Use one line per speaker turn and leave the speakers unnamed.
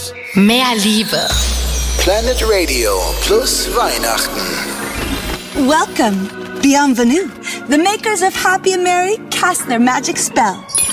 Mehr Liebe.
Planet Radio plus Weihnachten.
Welcome, bienvenue. The makers of Happy and Merry cast their magic spell.